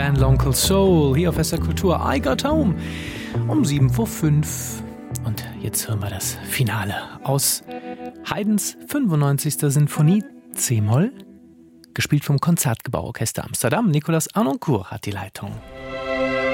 Band L'Oncle Soul hier auf SR Kultur. I Got Home um 7:05 Uhr. Und jetzt hören wir das Finale aus Haydns 95. Sinfonie C-Moll, gespielt vom Konzertgebauorchester Amsterdam. Nicolas Harnoncourt hat die Leitung.